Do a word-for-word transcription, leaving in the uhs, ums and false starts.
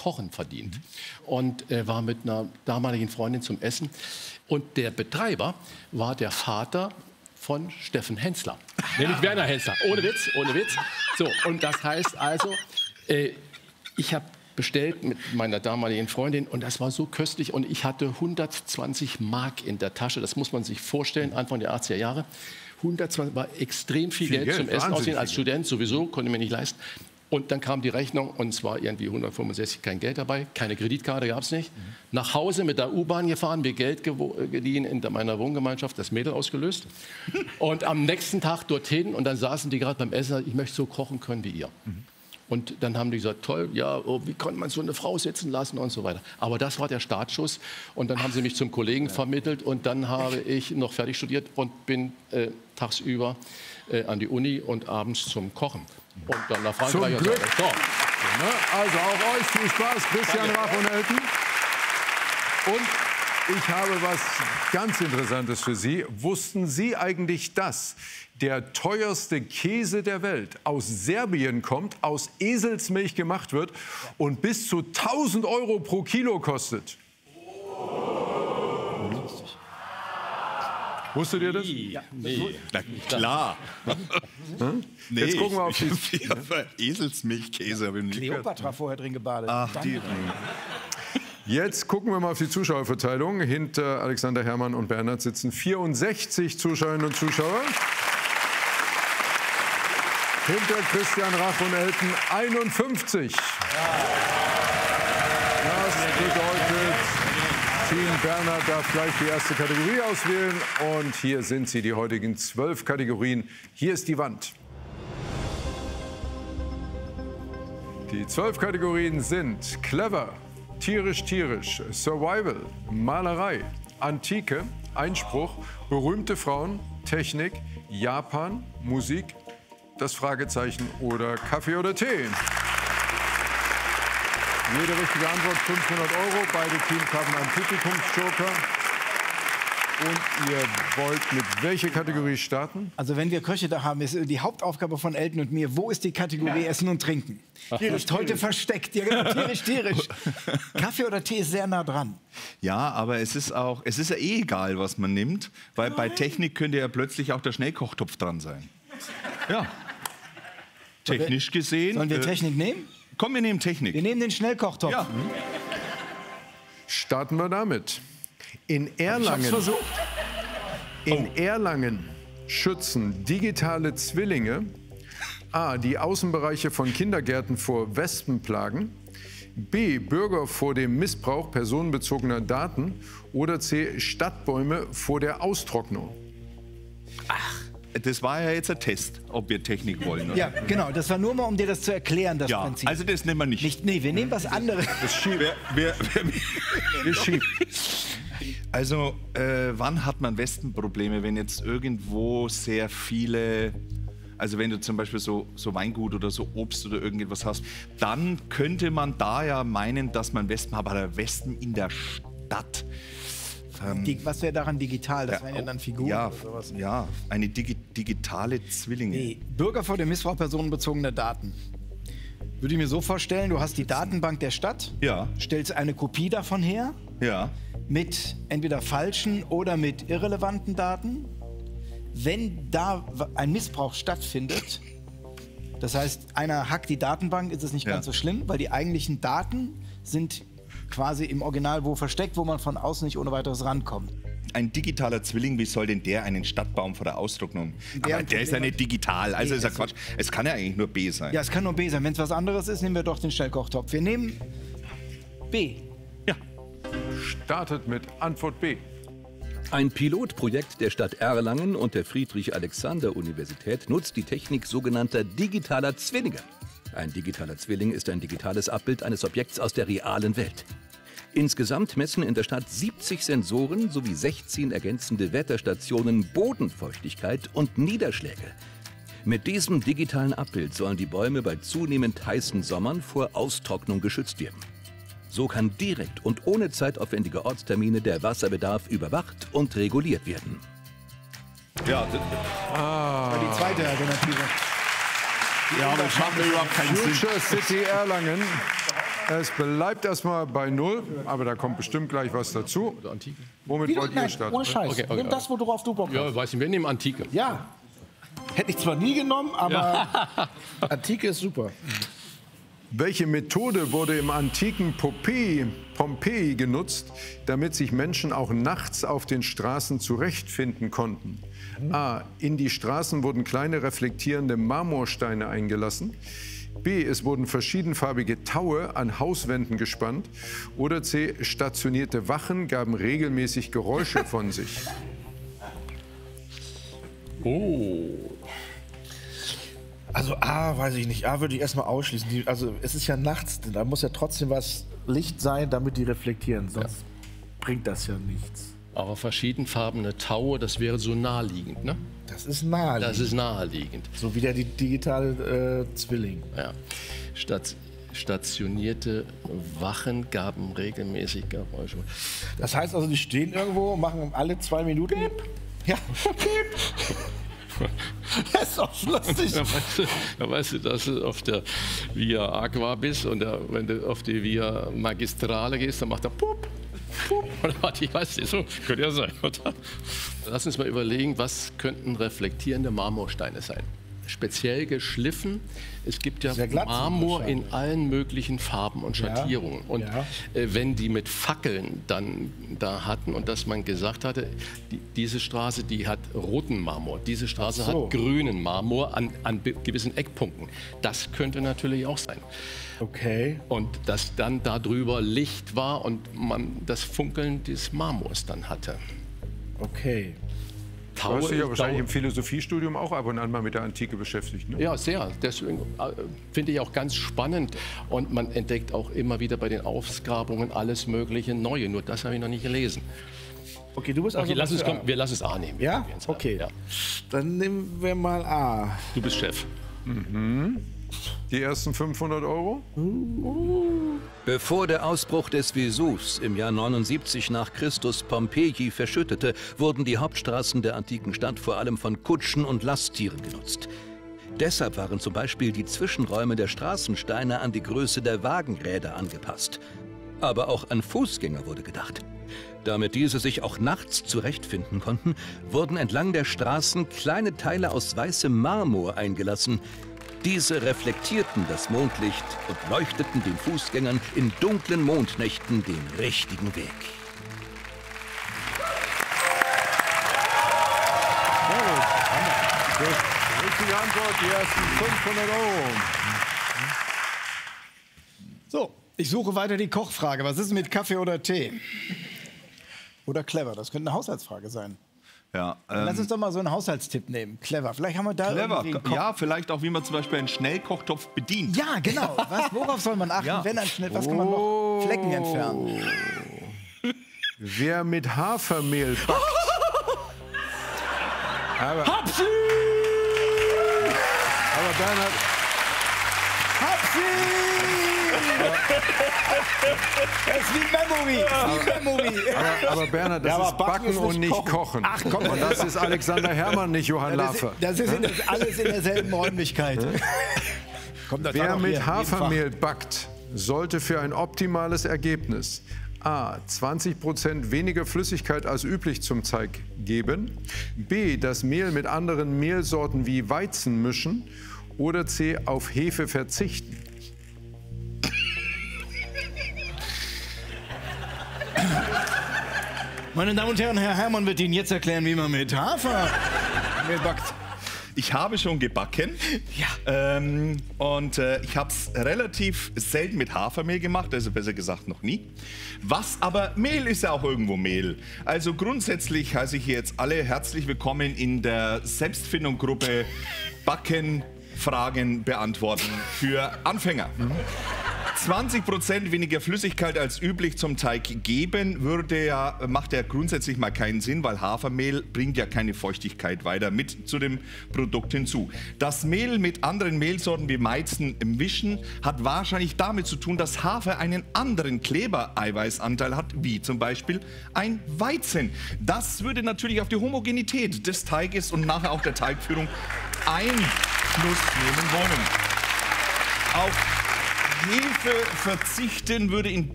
Kochen verdient. Und äh, war mit einer damaligen Freundin zum Essen. Und der Betreiber war der Vater von Steffen Hensler. Ah. Nämlich Werner Hensler. Ohne Witz, ohne Witz. So, und das heißt also, äh, ich habe bestellt mit meiner damaligen Freundin und das war so köstlich und ich hatte hundertzwanzig Mark in der Tasche, das muss man sich vorstellen, Anfang der achtziger Jahre. hundertzwanzig war extrem viel, viel Geld, Geld zum Essen ausgehen, als Student sowieso, konnte mir nicht leisten. Und dann kam die Rechnung und es war irgendwie hundertfünfundsechzig, kein Geld dabei, keine Kreditkarte gab es nicht. Mhm. Nach Hause mit der U-Bahn gefahren, mir Geld geliehen in meiner Wohngemeinschaft, das Mädel ausgelöst. Und am nächsten Tag dorthin und dann saßen die gerade beim Essen, ich möchte so kochen können wie ihr. Mhm. Und dann haben die gesagt, toll, ja, oh, wie kann man so eine Frau sitzen lassen und so weiter. Aber das war der Startschuss. Und dann haben sie mich zum Kollegen vermittelt und dann habe ich noch fertig studiert und bin äh, tagsüber äh, an die Uni und abends zum Kochen. Und dann nach Frankreich. Zum Glück. Und so. Also auch euch viel Spaß, Christian Rach und Elton. Und ich habe was ganz Interessantes für Sie. Wussten Sie eigentlich, dass der teuerste Käse der Welt aus Serbien kommt, aus Eselsmilch gemacht wird und bis zu tausend Euro pro Kilo kostet? Wusstet ihr das? Ja. Nee. Na klar. Hm? Nee. Jetzt gucken wir auf die Eselsmilchkäse. Kleopatra vorher drin gebadet. Ach, die. Jetzt gucken wir mal auf die Zuschauerverteilung. Hinter Alexander Herrmann und Bernhard sitzen vierundsechzig Zuschauerinnen und Zuschauer. Hinter Christian Rach und Elton einundfünfzig. Das bedeutet, Team Bernhard darf gleich die erste Kategorie auswählen. Und hier sind sie, die heutigen zwölf Kategorien. Hier ist die Wand. Die zwölf Kategorien sind Clever, Tierisch-Tierisch, Survival, Malerei, Antike, Einspruch, berühmte Frauen, Technik, Japan, Musik, das Fragezeichen oder Kaffee oder Tee. Jede richtige Antwort fünfhundert Euro. Beide Teams haben einen Publikumsjoker. Und ihr wollt mit welcher Kategorie starten? Also wenn wir Köche da haben, ist die Hauptaufgabe von Elton und mir, wo ist die Kategorie ja. Essen und Trinken? Die ist heute versteckt. Ja, genau, tierisch, tierisch. Kaffee oder Tee ist sehr nah dran. Ja, aber es ist auch, es ist ja eh egal, was man nimmt, weil bei Technik könnte ja plötzlich auch der Schnellkochtopf dran sein. Ja. Technisch gesehen. Sollen wir äh, Technik nehmen? Komm, wir nehmen Technik. Wir nehmen den Schnellkochtopf. Ja. Starten wir damit. In Erlangen, in Erlangen schützen digitale Zwillinge A. die Außenbereiche von Kindergärten vor Wespenplagen, B. Bürger vor dem Missbrauch personenbezogener Daten oder C. Stadtbäume vor der Austrocknung. Ach, das war ja jetzt ein Test, ob wir Technik wollen. Oder? Ja, genau. Das war nur mal, um dir das zu erklären, das ja, Prinzip. Also das nehmen wir nicht. nicht nee, wir nehmen was anderes. Das ist schief. Wir, wir, wir, ist schief. Also, äh, wann hat man Wespenprobleme, wenn jetzt irgendwo sehr viele, also wenn du zum Beispiel so, so Weingut oder so Obst oder irgendetwas hast, dann könnte man da ja meinen, dass man Wespen hat, aber Wespen in der Stadt. Ähm, Die, was wäre daran digital? Das ja, wären ja dann Figuren ja, oder sowas. Ja, eine digi digitale Zwillinge. Nee, Bürger vor dem Missbrauch personenbezogener Daten. Würde ich mir so vorstellen, du hast die Datenbank der Stadt, ja. stellst eine Kopie davon her, ja. mit entweder falschen oder mit irrelevanten Daten. Wenn da ein Missbrauch stattfindet, das heißt, einer hackt die Datenbank, ist es nicht ja. ganz so schlimm, weil die eigentlichen Daten sind quasi im Original wo versteckt, wo man von außen nicht ohne weiteres rankommt. Ein digitaler Zwilling, wie soll denn der einen Stadtbaum vor der Austrocknung? Der, der ist ja nicht digital, also nee, ist ja Quatsch. Es kann ja eigentlich nur B sein. Ja, es kann nur B sein. Wenn es was anderes ist, nehmen wir doch den Schnellkochtopf. Wir nehmen B. Ja. Startet mit Antwort B. Ein Pilotprojekt der Stadt Erlangen und der Friedrich-Alexander-Universität nutzt die Technik sogenannter digitaler Zwillinge. Ein digitaler Zwilling ist ein digitales Abbild eines Objekts aus der realen Welt. Insgesamt messen in der Stadt siebzig Sensoren sowie sechzehn ergänzende Wetterstationen Bodenfeuchtigkeit und Niederschläge. Mit diesem digitalen Abbild sollen die Bäume bei zunehmend heißen Sommern vor Austrocknung geschützt werden. So kann direkt und ohne zeitaufwendige Ortstermine der Wasserbedarf überwacht und reguliert werden. Ja, das ah. die zweite Alternative. Ja, aber das macht mir überhaupt keinen Sinn. Future City Erlangen Es bleibt erstmal bei null, aber da kommt bestimmt gleich was dazu. Womit Wie, wollt nein, ihr starten? ohne Scheiß. Okay, okay, Nimm das, worauf du Bock hast. Ja, weiß nicht, wir nehmen Antike. Ja. Hätte ich zwar nie genommen, aber Antike ist super. Welche Methode wurde im antiken Pompeji, Pompeji genutzt, damit sich Menschen auch nachts auf den Straßen zurechtfinden konnten? A. In die Straßen wurden kleine reflektierende Marmorsteine eingelassen. B. Es wurden verschiedenfarbige Taue an Hauswänden gespannt. Oder C. Stationierte Wachen gaben regelmäßig Geräusche von sich. Oh. Also A, weiß ich nicht. A würde ich erstmal ausschließen. Die, also es ist ja nachts, da muss ja trotzdem was Licht sein, damit die reflektieren. Sonst ja. bringt das ja nichts. Aber verschiedenfarbene Taue, das wäre so naheliegend, ne? Das ist naheliegend. Das ist naheliegend. So wie der die digitale äh, Zwilling. Ja. Stat stationierte Wachen gaben regelmäßig Geräusche. Das heißt also, die stehen irgendwo und machen alle zwei Minuten. Piep. Ja. Das ist auch lustig. Da weißt, du, da weißt du, dass du auf der Via Aqua bist und der, wenn du auf die Via Magistrale gehst, dann macht er Pup, Pup. Oder warte, ich weiß nicht, so könnte ja sein, oder? Lass uns mal überlegen, was könnten reflektierende Marmorsteine sein? Speziell geschliffen. Es gibt ja Marmor in allen möglichen Farben und Schattierungen. Ja, und ja. Äh, wenn die mit Fackeln dann da hatten und dass man gesagt hatte, die, diese Straße, die hat roten Marmor, diese Straße so. hat grünen Marmor an, an gewissen Eckpunkten. Das könnte natürlich auch sein. Okay. Und dass dann darüber Licht war und man das Funkeln des Marmors dann hatte. Okay. Du hast dich ja wahrscheinlich im Philosophiestudium auch ab und an mal mit der Antike beschäftigt, ne? Ja, sehr. Deswegen äh, finde ich auch ganz spannend. Und man entdeckt auch immer wieder bei den Ausgrabungen alles mögliche Neue. Nur das habe ich noch nicht gelesen. Okay, du bist also... Okay, lass uns, komm, wir lassen es A nehmen. Ja? Okay. Ja. Dann nehmen wir mal A. Du bist Chef. Mhm. Die ersten fünfhundert Euro? Bevor der Ausbruch des Vesuvs im Jahr neunundsiebzig nach Christus Pompeji verschüttete, wurden die Hauptstraßen der antiken Stadt vor allem von Kutschen und Lasttieren genutzt. Deshalb waren zum Beispiel die Zwischenräume der Straßensteine an die Größe der Wagenräder angepasst. Aber auch an Fußgänger wurde gedacht. Damit diese sich auch nachts zurechtfinden konnten, wurden entlang der Straßen kleine Teile aus weißem Marmor eingelassen. Diese reflektierten das Mondlicht und leuchteten den Fußgängern in dunklen Mondnächten den richtigen Weg. Richtige Antwort, die ersten fünfhundert Euro. So, ich suche weiter die Kochfrage. Was ist mit Kaffee oder Tee? Oder clever, das könnte eine Haushaltsfrage sein. Ja, ähm, Lass uns doch mal so einen Haushaltstipp nehmen. Clever. Vielleicht haben wir da clever. irgendwie einen Koch- Ja, vielleicht auch, wie man zum Beispiel einen Schnellkochtopf bedient. Ja, genau. Was, worauf soll man achten, Ja. wenn ein Schnitt? Was kann man noch? Flecken entfernen. Wer mit Hafermehl backt. Aber, Hapsi! aber Bernhard, Hapsi! Das ist wie Memory. Wie Memory. aber, aber Bernhard, das Ja, aber ist Backen, Backen ist und nicht nicht Kochen. Kochen. Ach, komm. Und das ist Alexander Herrmann, nicht Johann Das ist, Laffer. das ist in der, alles in derselben Räumlichkeit. Kommt, das war Wer doch mit hier, jeden Hafermehl backt, sollte für ein optimales Ergebnis A. zwanzig Prozent weniger Flüssigkeit als üblich zum Teig geben, B. das Mehl mit anderen Mehlsorten wie Weizen mischen oder C. auf Hefe verzichten. Meine Damen und Herren, Herr Herrmann wird Ihnen jetzt erklären, wie man mit Hafermehl backt. Ich habe schon gebacken. Ja. Ähm, und äh, ich habe es relativ selten mit Hafermehl gemacht, also besser gesagt noch nie. Was aber, Mehl ist ja auch irgendwo Mehl. Also grundsätzlich heiße ich hier jetzt alle herzlich willkommen in der Selbstfindung-Gruppe Backen, Fragen beantworten für Anfänger. Mhm. zwanzig Prozent weniger Flüssigkeit als üblich zum Teig geben, würde ja, macht ja grundsätzlich mal keinen Sinn, weil Hafermehl bringt ja keine Feuchtigkeit weiter mit zu dem Produkt hinzu. Das Mehl mit anderen Mehlsorten wie Weizen mischen hat wahrscheinlich damit zu tun, dass Hafer einen anderen Klebereiweißanteil hat, wie zum Beispiel ein Weizen. Das würde natürlich auf die Homogenität des Teiges und nachher auch der Teigführung Einfluss nehmen wollen. Auf Hefe verzichten würde in